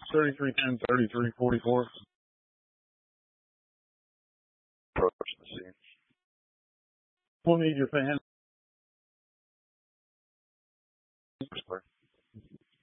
3310, 3344. Approaching the scene. We'll need your fan.